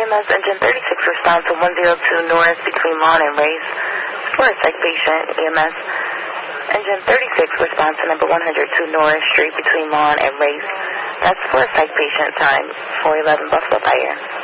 EMS engine 36 response to 102 Norris between Lawn and Race for a psych patient. EMS engine 36 response to number 102 Norris Street between Lawn and Race. That's for a psych patient. Time 411 Buffalo Fire.